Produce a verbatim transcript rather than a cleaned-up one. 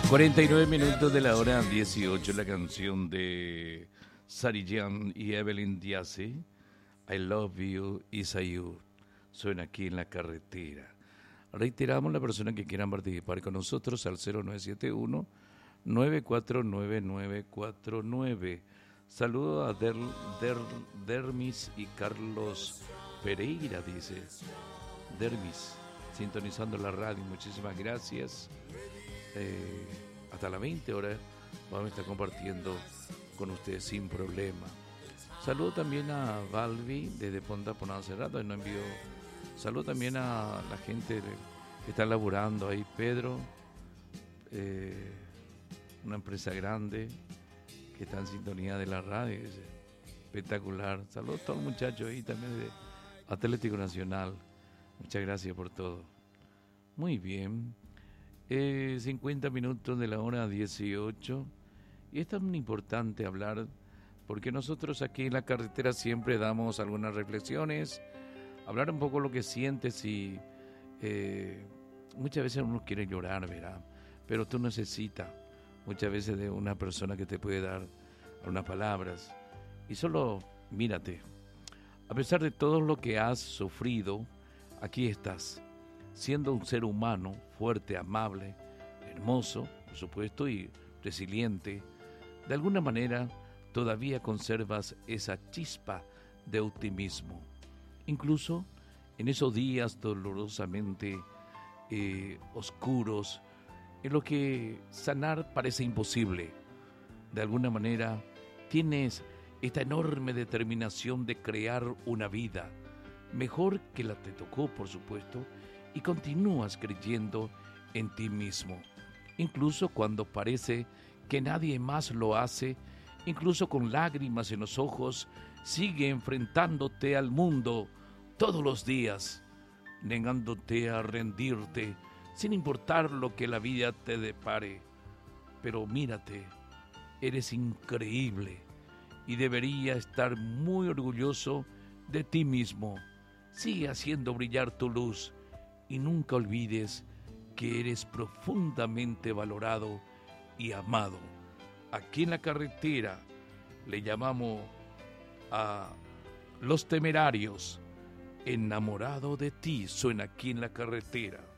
cuarenta y nueve minutos de la hora dieciocho, la canción de Sarijan y Evelyn Díaz, I Love You, Isaú, suena aquí en la carretera. Reiteramos la persona que quieran participar con nosotros al cero nueve siete uno, nueve cuatro nueve, nueve cuatro nueve. Saludo a Der, Der, Dermis y Carlos Pereira, dice. Dermis, sintonizando la radio, muchísimas gracias. Eh, hasta las veinte horas vamos a estar compartiendo con ustedes sin problema. Saludo también a Valvi desde Ponta Ponada Cerrado, no envió. Saludo también a la gente que está laburando ahí, Pedro, eh, una empresa grande que está en sintonía de la radio, es espectacular. Saludos a todos los muchachos ahí también de Atlético Nacional, muchas gracias por todo. Muy bien. Eh, cincuenta minutos de la hora dieciocho, y es tan importante hablar porque nosotros aquí en la carretera siempre damos algunas reflexiones, hablar un poco lo que sientes y eh, muchas veces uno quiere llorar, ¿verdad? Pero tú necesitas muchas veces de una persona que te puede dar unas palabras y solo mírate, a pesar de todo lo que has sufrido, aquí estás. Siendo un ser humano fuerte, amable, hermoso, por supuesto, y resiliente, de alguna manera todavía conservas esa chispa de optimismo. Incluso en esos días dolorosamente eh, oscuros, en los que sanar parece imposible, de alguna manera tienes esta enorme determinación de crear una vida mejor que la que te tocó, por supuesto, y continúas creyendo en ti mismo, incluso cuando parece que nadie más lo hace, incluso con lágrimas en los ojos, sigue enfrentándote al mundo todos los días, negándote a rendirte, sin importar lo que la vida te depare. Pero mírate, eres increíble y debería estar muy orgulloso de ti mismo. Sigue haciendo brillar tu luz. Y nunca olvides que eres profundamente valorado y amado. Aquí en la carretera le llamamos a Los Temerarios. Enamorado de ti, suena aquí en la carretera.